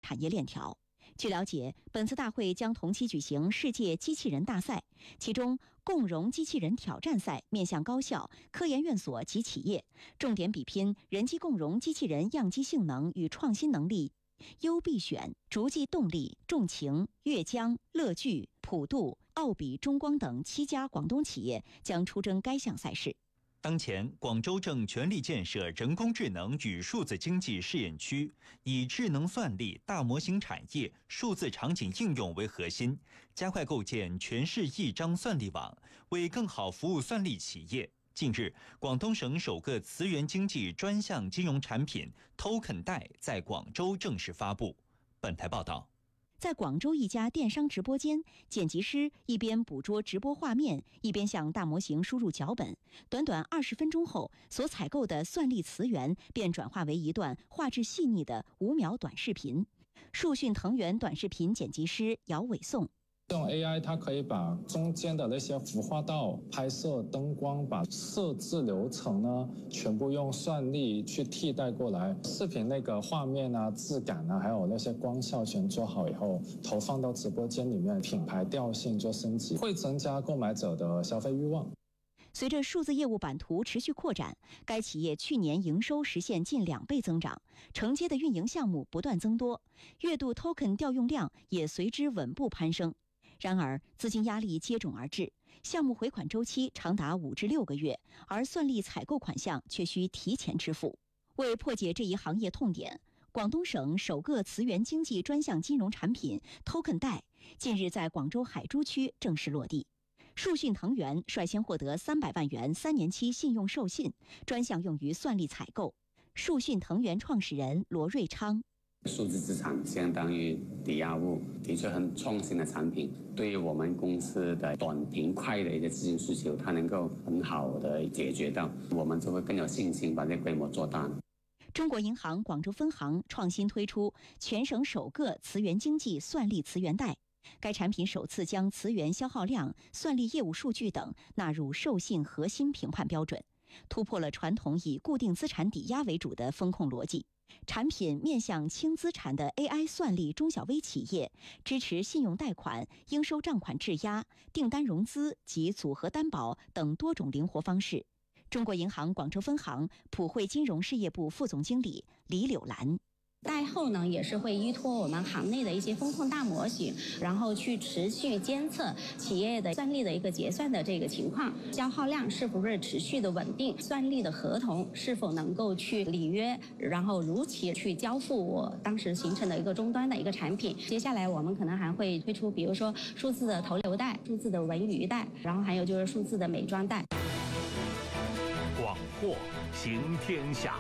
产业链条。据了解，本次大会将同期举行世界机器人大赛，其中共融机器人挑战赛面向高校、科研院所及企业，重点比拼人机共融机器人样机性能与创新能力。优必选、逐迹动力、众擎、粤江、乐聚、普度、奥比中光等7家广东企业将出征该项赛事。 当前，广州正全力建设人工智能与数字经济试验区，以智能算力、大模型产业、数字场景应用为核心，加快构建全市一张算力网，为更好服务算力企业。近日，广东省首个磁源经济专项金融产品 Token 贷在广州正式发布。本台报道。 在广州一家电商直播间，剪辑师一边捕捉直播画面，一边向大模型输入脚本。短短20分钟后，所采购的算力磁源便转化为一段画质细腻的5秒短视频。树讯腾源短视频剪辑师姚伟颂。 这种 AI 它可以把中间的那些服化道、拍摄、灯光，把设置流程呢全部用算力去替代过来。视频那个画面啊、质感啊，还有那些光效全做好以后，投放到直播间里面，品牌调性做升级，会增加购买者的消费欲望。 随着数字业务版图持续扩展，该企业去年营收实现近2倍增长，承接的运营项目不断增多，月度 token 调用量也随之稳步攀升。然而，资金压力接踵而至，项目回款周期长达5至6个月，而算力采购款项却需提前支付。为破解这一行业痛点，广东省首个磁源经济专项金融产品 Token 贷近日在广州海珠区正式落地。树讯腾源率先获得300万元3年期信用授信，专项用于算力采购。树讯腾源创始人罗瑞昌。 数字资产相当于抵押物，的确很创新的产品，对于我们公司的短平快的一个资金需求，它能够很好的解决到，我们就会更有信心把这规模做大。 中国银行广州分行创新推出全省首个磁源经济算力磁源贷，该产品首次将磁源消耗量、算力业务数据等纳入授信核心评判标准，突破了传统以固定资产抵押为主的风控逻辑。产品面向轻资产的 AI 算力中小微企业，支持信用贷款、应收账款质押、订单融资及组合担保等多种灵活方式。中国银行广州分行普惠金融事业部副总经理李柳兰。 贷后呢，也是会依托我们行内的一些风控大模型，然后去持续监测企业的算力的一个结算的这个情况，消耗量是不是持续的稳定，算力的合同是否能够去履约，然后如期去交付我当时形成的一个终端的一个产品。接下来我们可能还会推出，比如说数字的投流贷、数字的文娱贷，然后还有就是数字的美妆贷。 广货行天下。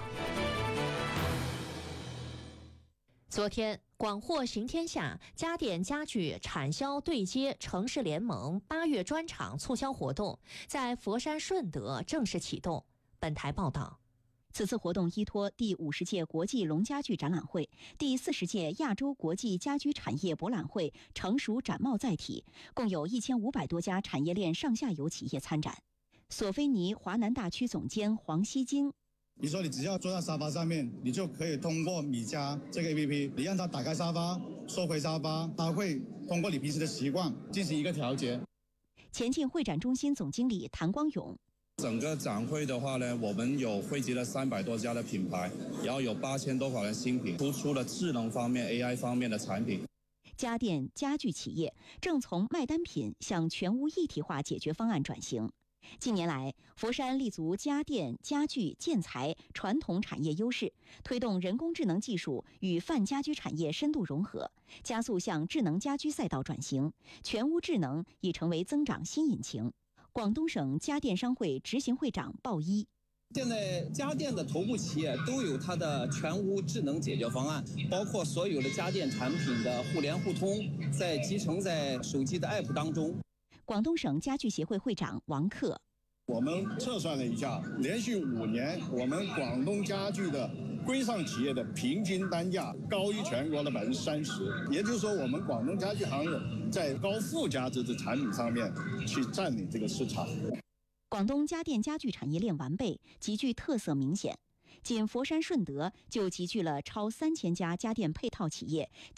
昨天，广货行天下家电家具产销对接城市联盟8月专场促销活动在佛山顺德正式启动。本台报道。 此次活动依托第50届国际龙家具展览会、第40届亚洲国际家居产业博览会成熟展贸载体，共有1500多家产业链上下游企业参展。索菲尼华南大区总监黄希晶。 你说你只要坐在沙发上面，你就可以通过米家这个 APP， 你让它打开沙发、收回沙发，它会通过你平时的习惯进行一个调节。 前进会展中心总经理谭光勇。 整个展会的话呢，我们有汇集了300多家的品牌，然后有8000多款的新品，突出了智能方面、AI 方面的产品。 家电家具企业正从卖单品向全屋一体化解决方案转型。近年来，佛山立足家电、家具、建材传统产业优势，推动人工智能技术与泛家居产业深度融合，加速向智能家居赛道转型，全屋智能已成为增长新引擎。广东省家电商会执行会长鲍一。 现在家电的头部企业都有它的全屋智能解决方案，包括所有的家电产品的互联互通，在集成在手机的 app 当中。 广东省家具协会会长王克。 我们测算了一下，连续5年，我们广东家具的规上企业的平均单价高于全国的30%，也就是说，我们广东家具行业在高附加值的产品上面去占领这个市场。 广东家电家具产业链完备，极具特色明显。仅佛山顺德就集聚了超3000家家电配套企业。